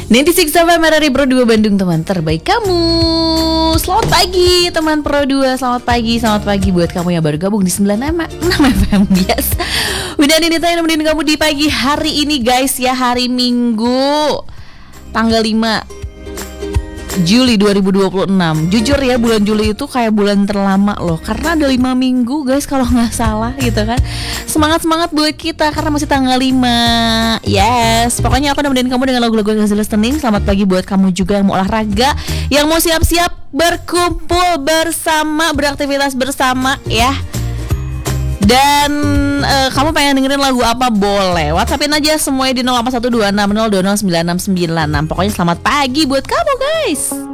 96 FM RRI Pro 2 Bandung, teman terbaik kamu. Selamat pagi teman Pro 2, selamat pagi buat kamu yang baru gabung di 96 FM. Yes, Winda Nita yang nemenin kamu di pagi hari ini guys ya, hari Minggu tanggal 5 Juli 2026. Jujur ya, bulan Juli itu kayak bulan terlama loh, karena ada 5 minggu guys kalau gak salah gitu kan. Semangat buat kita karena masih tanggal 5. Yes, pokoknya aku nemenin kamu dengan lagu-lagu yang listening. Selamat pagi buat kamu juga yang mau olahraga, yang mau siap-siap berkumpul bersama, beraktivitas bersama ya. Dan kamu pengen dengerin lagu apa, boleh WhatsAppin aja semuanya di 081260209696. Pokoknya selamat pagi buat kamu guys.